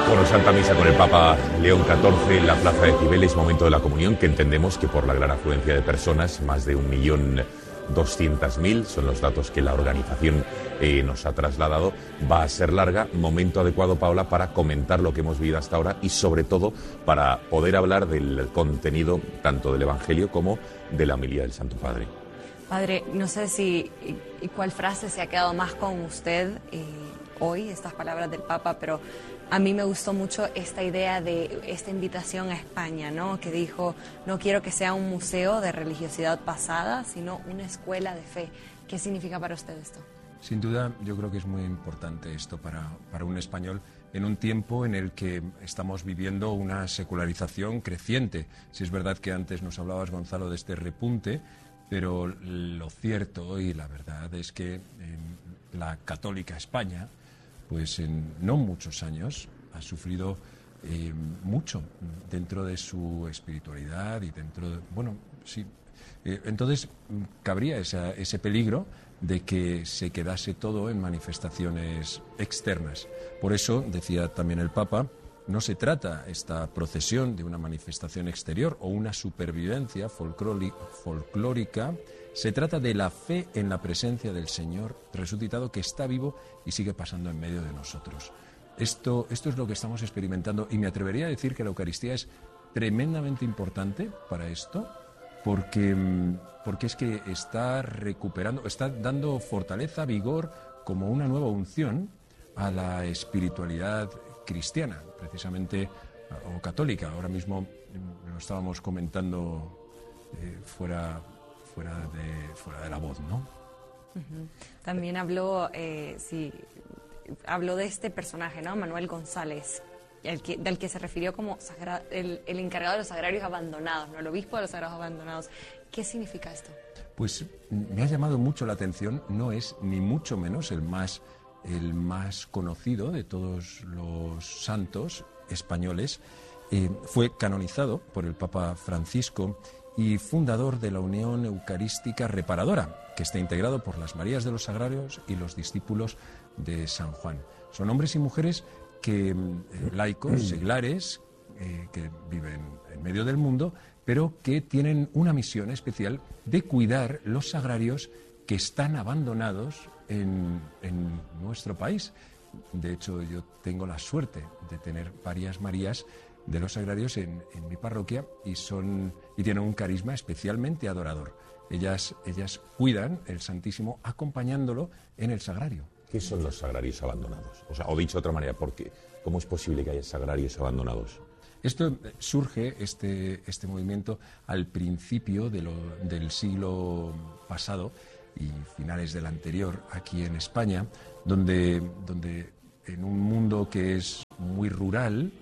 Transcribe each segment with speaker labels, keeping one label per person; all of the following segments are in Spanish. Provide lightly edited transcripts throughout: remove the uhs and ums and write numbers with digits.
Speaker 1: Bueno, Santa Misa con el Papa León XIV en la Plaza de Cibeles, momento de la comunión, que entendemos que por la gran afluencia de personas, más de 1.200.000, son los datos que la organización nos ha trasladado, va a ser larga. Momento adecuado, Paula, para comentar lo que hemos vivido hasta ahora y sobre todo para poder hablar del contenido tanto del Evangelio como de la homilía del Santo Padre.
Speaker 2: Padre, no sé si cuál frase se ha quedado más con usted hoy, estas palabras del Papa, pero a mí me gustó mucho esta idea de esta invitación a España, ¿no? Que dijo, no quiero que sea un museo de religiosidad pasada, sino una escuela de fe. ¿Qué significa para usted esto?
Speaker 3: Sin duda, yo creo que es muy importante esto para un español en un tiempo en el que estamos viviendo una secularización creciente. Si es verdad que antes nos hablabas, Gonzalo, de este repunte, pero lo cierto y la verdad es que en la católica España, pues en no muchos años ha sufrido mucho dentro de su espiritualidad y dentro de... Bueno, sí. Entonces cabría ese peligro de que se quedase todo en manifestaciones externas. Por eso, decía también el Papa, no se trata esta procesión de una manifestación exterior o una supervivencia folclórica, se trata de la fe en la presencia del Señor resucitado que está vivo y sigue pasando en medio de nosotros. Esto es lo que estamos experimentando y me atrevería a decir que la Eucaristía es tremendamente importante para esto porque es que está recuperando, está dando fortaleza, vigor, como una nueva unción a la espiritualidad cristiana, precisamente, o católica. Ahora mismo lo estábamos comentando fuera de la voz, ¿no?
Speaker 2: Uh-huh. También habló de este personaje, ¿no? Manuel González, del que se refirió como el encargado de los sagrarios abandonados, ¿no? El obispo de los sagrarios abandonados. ¿Qué significa esto?
Speaker 3: Pues me ha llamado mucho la atención, no es ni mucho menos el más conocido de todos los santos españoles. Fue canonizado por el Papa Francisco y fundador de la Unión Eucarística Reparadora, que está integrado por las Marías de los Sagrarios y los discípulos de San Juan. Son hombres y mujeres que laicos, seglares, que viven en medio del mundo, pero que tienen una misión especial de cuidar los sagrarios que están abandonados en nuestro país. De hecho, yo tengo la suerte de tener varias Marías de los sagrarios en mi parroquia y tienen un carisma especialmente adorador. Ellas cuidan el Santísimo acompañándolo en el sagrario.
Speaker 1: ¿Qué son los sagrarios abandonados? O dicho de otra manera, ¿cómo es posible que haya sagrarios abandonados?
Speaker 3: Esto surge, este movimiento, al principio del siglo pasado y finales del anterior, aquí en España, donde en un mundo que es muy rural,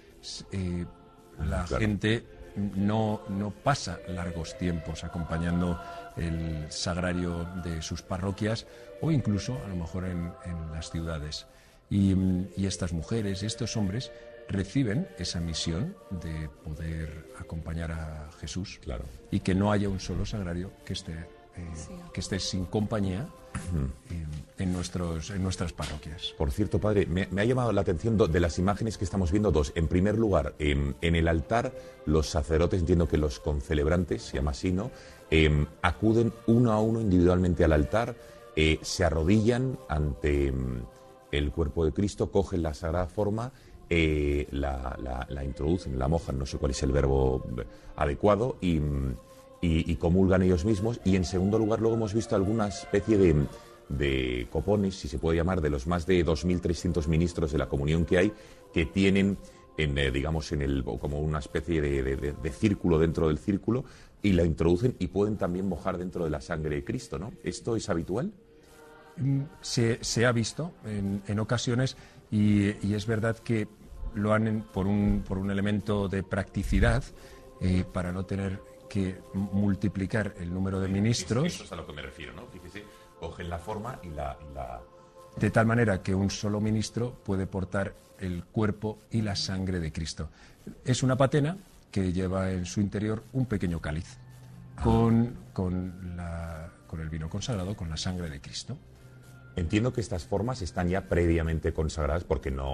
Speaker 3: la gente no pasa largos tiempos acompañando el sagrario de sus parroquias o incluso a lo mejor en las ciudades. Y estas mujeres, estos hombres, reciben esa misión de poder acompañar a Jesús,
Speaker 1: claro,
Speaker 3: y que no haya un solo sagrario que esté sin compañía en nuestras parroquias.
Speaker 1: Por cierto, padre, me ha llamado la atención de las imágenes que estamos viendo dos. En primer lugar, en el altar, los sacerdotes, entiendo que los concelebrantes, se llama así, ¿no? Acuden uno a uno individualmente al altar, se arrodillan ante el cuerpo de Cristo, cogen la sagrada forma, la introducen, la mojan, no sé cuál es el verbo adecuado, y comulgan ellos mismos. Y en segundo lugar, luego hemos visto alguna especie de copones, si se puede llamar, de los más de 2.300 ministros de la comunión que hay, que tienen, como una especie de círculo dentro del círculo, y la introducen y pueden también mojar dentro de la sangre de Cristo, ¿no? ¿Esto es habitual?
Speaker 3: Se ha visto en ocasiones y es verdad que lo han por un elemento de practicidad, para no tener que multiplicar el número de ministros.
Speaker 1: Eso es a lo que me refiero, ¿no? Fíjese, cogen la forma y la...
Speaker 3: De tal manera que un solo ministro puede portar el cuerpo y la sangre de Cristo. Es una patena que lleva en su interior un pequeño cáliz con el vino consagrado, con la sangre de Cristo.
Speaker 1: Entiendo que estas formas están ya previamente consagradas porque no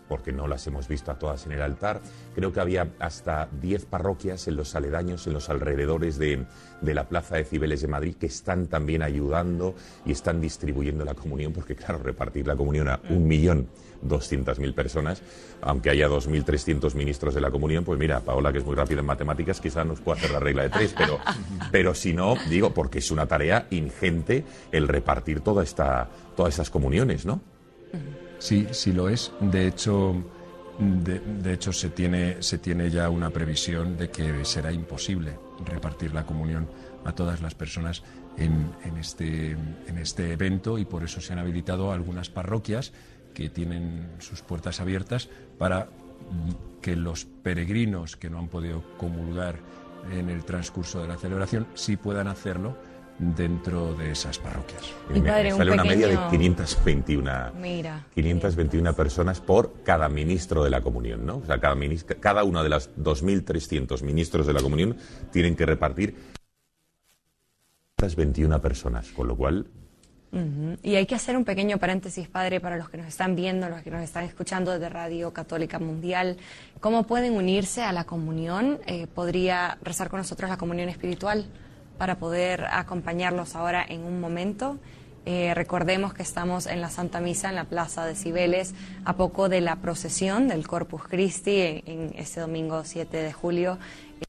Speaker 1: porque no las hemos visto a todas en el altar. Creo que había hasta 10 parroquias en los aledaños, en los alrededores de la Plaza de Cibeles de Madrid, que están también ayudando y están distribuyendo la comunión, porque claro, repartir la comunión a 1.200.000 personas, aunque haya 2.300 ministros de la comunión, pues mira, Paola, que es muy rápida en matemáticas, quizás nos pueda hacer la regla de 3, pero si no, digo, porque es una tarea ingente el repartir todas estas comuniones, ¿no?
Speaker 3: Sí, sí lo es. De hecho, se tiene ya una previsión de que será imposible repartir la comunión a todas las personas en este evento, y por eso se han habilitado algunas parroquias que tienen sus puertas abiertas para que los peregrinos que no han podido comulgar en el transcurso de la celebración sí puedan hacerlo dentro de esas parroquias.
Speaker 2: Y padre,
Speaker 1: sale una media de 521 personas por cada ministro de la comunión, ¿no? O sea, cada uno de los 2.300 ministros de la comunión tienen que repartir 521 personas, con lo cual...
Speaker 2: Y hay que hacer un pequeño paréntesis, padre, para los que nos están viendo, los que nos están escuchando desde Radio Católica Mundial. ¿Cómo pueden unirse a la comunión? ¿Podría rezar con nosotros la comunión espiritual para poder acompañarlos ahora en un momento? Recordemos que estamos en la Santa Misa en la Plaza de Cibeles, a poco de la procesión del Corpus Christi en este domingo 7 de julio,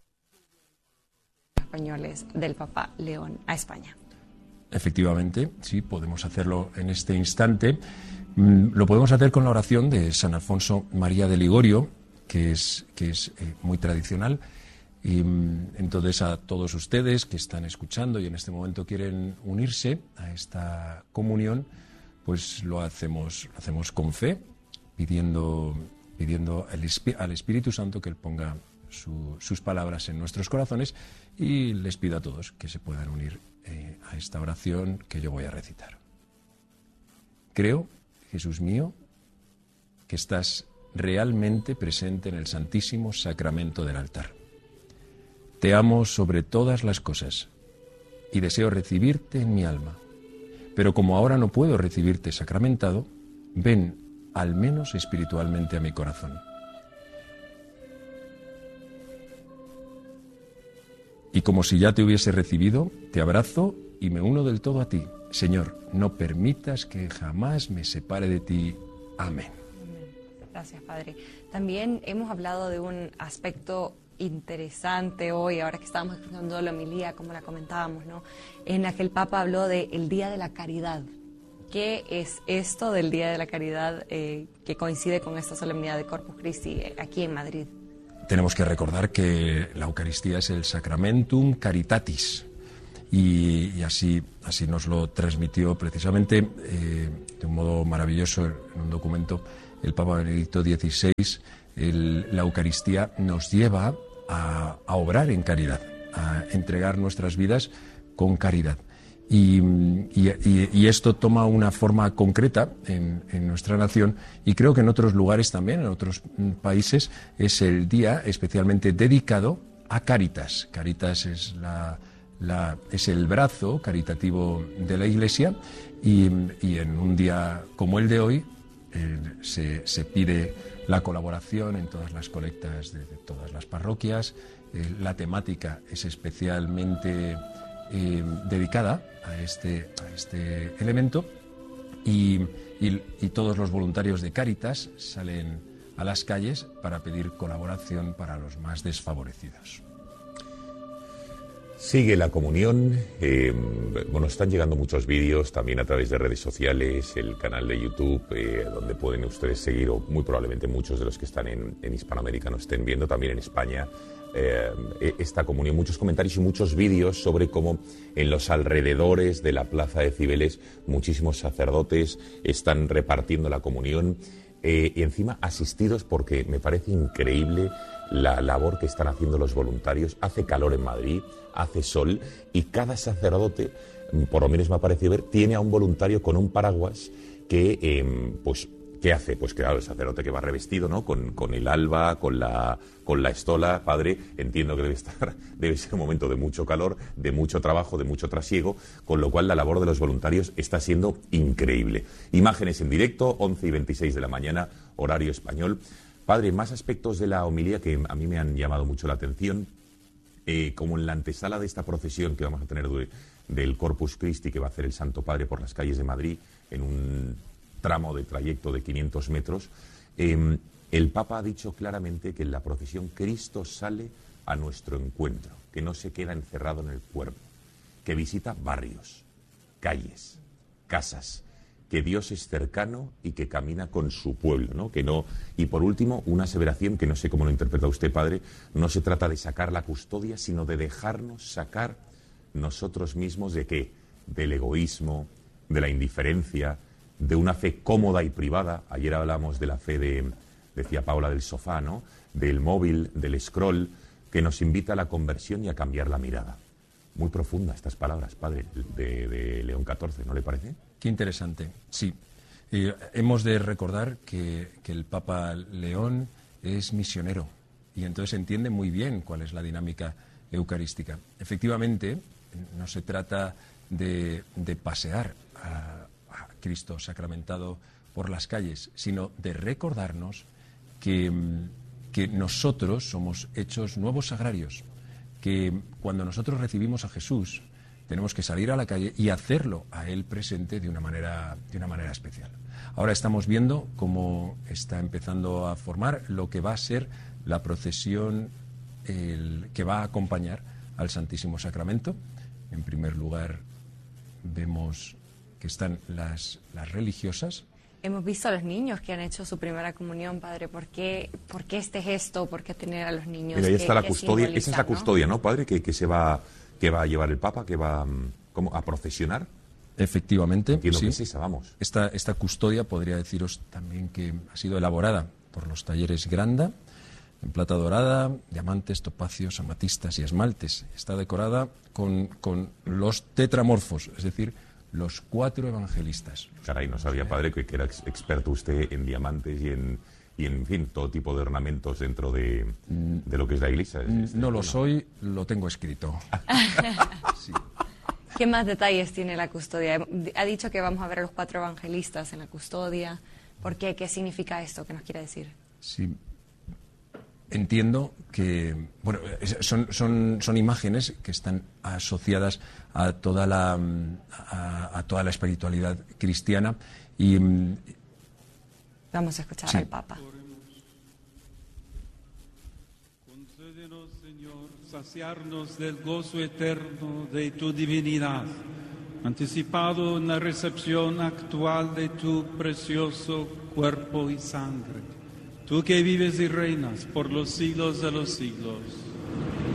Speaker 2: españoles del Papa León a España.
Speaker 3: Efectivamente, sí, podemos hacerlo en este instante. Lo podemos hacer con la oración de San Alfonso María de Ligorio, que es muy tradicional. Y entonces a todos ustedes que están escuchando y en este momento quieren unirse a esta comunión, pues lo hacemos con fe, pidiendo al Espíritu Santo que Él ponga sus palabras en nuestros corazones, y les pido a todos que se puedan unir a esta oración que yo voy a recitar. Creo, Jesús mío, que estás realmente presente en el Santísimo Sacramento del altar. Te amo sobre todas las cosas y deseo recibirte en mi alma. Pero como ahora no puedo recibirte sacramentado, ven al menos espiritualmente a mi corazón. Y como si ya te hubiese recibido, te abrazo y me uno del todo a ti. Señor, no permitas que jamás me separe de ti. Amén.
Speaker 2: Gracias, Padre. También hemos hablado de un aspecto interesante hoy, ahora que estábamos escuchando la homilía, como la comentábamos, ¿no? En la que el Papa habló del Día de la Caridad. ¿Qué es esto del Día de la Caridad que coincide con esta solemnidad de Corpus Christi aquí en Madrid?
Speaker 3: Tenemos que recordar que la Eucaristía es el Sacramentum Caritatis, y así nos lo transmitió precisamente de un modo maravilloso en un documento el Papa Benedicto XVI. La Eucaristía nos lleva a obrar en caridad, a entregar nuestras vidas con caridad. Y esto toma una forma concreta en nuestra nación, y creo que en otros lugares también, en otros países, es el día especialmente dedicado a Cáritas. Cáritas es es el brazo caritativo de la Iglesia, y en un día como el de hoy se pide la colaboración en todas las colectas de todas las parroquias. La temática es especialmente dedicada a este elemento, y todos los voluntarios de Cáritas salen a las calles para pedir colaboración para los más desfavorecidos.
Speaker 1: Sigue la comunión. Están llegando muchos vídeos también a través de redes sociales, el canal de YouTube, donde pueden ustedes seguir, o muy probablemente muchos de los que están en Hispanoamérica nos estén viendo, también en España, esta comunión. Muchos comentarios y muchos vídeos sobre cómo en los alrededores de la Plaza de Cibeles muchísimos sacerdotes están repartiendo la comunión, y encima asistidos, porque me parece increíble la labor que están haciendo los voluntarios. Hace calor en Madrid, hace sol, y cada sacerdote, por lo menos me ha parecido ver, tiene a un voluntario con un paraguas que, ¿qué hace? Pues claro, el sacerdote que va revestido, ¿no? Con el alba, con la estola. Padre, entiendo que debe ser un momento de mucho calor, de mucho trabajo, de mucho trasiego, con lo cual la labor de los voluntarios está siendo increíble. Imágenes en directo, 11:26 de la mañana, horario español. Padre, más aspectos de la homilía que a mí me han llamado mucho la atención, como en la antesala de esta procesión que vamos a tener del Corpus Christi que va a hacer el Santo Padre por las calles de Madrid, en un tramo de trayecto de 500 metros, el Papa ha dicho claramente que en la procesión Cristo sale a nuestro encuentro, que no se queda encerrado en el cuerpo, que visita barrios, calles, casas, que Dios es cercano y que camina con su pueblo, ¿no? Que no. Y por último, una aseveración que no sé cómo lo interpreta usted, Padre, no se trata de sacar la custodia, sino de dejarnos sacar nosotros mismos ¿de qué? Del egoísmo, de la indiferencia, de una fe cómoda y privada. Ayer hablamos de la fe decía Paula, del sofá, ¿no? Del móvil, del scroll, que nos invita a la conversión y a cambiar la mirada. Muy profunda estas palabras, Padre, de León XIV, ¿no le parece?
Speaker 3: Qué interesante, sí. Hemos de recordar que el Papa León es misionero y entonces entiende muy bien cuál es la dinámica eucarística. Efectivamente, no se trata de pasear a Cristo sacramentado por las calles, sino de recordarnos que nosotros somos hechos nuevos sagrarios, que cuando nosotros recibimos a Jesús tenemos que salir a la calle y hacerlo a Él presente de una manera especial. Ahora estamos viendo cómo está empezando a formar lo que va a ser la procesión que va a acompañar al Santísimo Sacramento. En primer lugar, vemos que están las religiosas.
Speaker 2: Hemos visto a los niños que han hecho su primera comunión, Padre. ¿Por qué este gesto? ¿Por qué tener a los niños?
Speaker 1: Mira, ahí está la custodia. Esa es la
Speaker 2: ¿no?
Speaker 1: custodia, ¿no, Padre? Que va a llevar el Papa, que va a procesionar.
Speaker 3: Efectivamente.
Speaker 1: Entiendo
Speaker 3: sí.
Speaker 1: que es esa, vamos.
Speaker 3: Esta custodia podría deciros también que ha sido elaborada por los talleres Granda, en plata dorada, diamantes, topacios, amatistas y esmaltes. Está decorada con los tetramorfos, es decir, los 4 evangelistas.
Speaker 1: Caray, no sabía, Padre, que era experto usted en diamantes y en fin, todo tipo de ornamentos dentro de lo que es la Iglesia.
Speaker 3: No lo soy, lo tengo escrito. Sí.
Speaker 2: ¿Qué más detalles tiene la custodia? Ha dicho que vamos a ver a los 4 evangelistas en la custodia. ¿Por qué? ¿Qué significa esto? ¿Qué nos quiere decir?
Speaker 3: Sí. Entiendo que, bueno, son imágenes que están asociadas a toda la espiritualidad cristiana y
Speaker 2: vamos a escuchar
Speaker 3: sí.
Speaker 2: al Papa.
Speaker 4: Concédenos, Señor, saciarnos del gozo eterno de tu divinidad, anticipado en la recepción actual de tu precioso cuerpo y sangre. Tú que vives y reinas por los siglos de los siglos.